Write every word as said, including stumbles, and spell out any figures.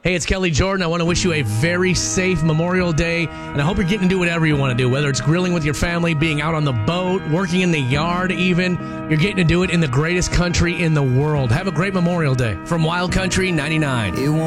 Hey, it's Kelly Jordan. I want to wish you a very safe Memorial Day, and I hope you're getting to do whatever you want to do, whether it's grilling with your family, being out on the boat, working in the yard even. You're getting to do it in the greatest country in the world. Have a great Memorial Day. From Wild Country ninety-nine.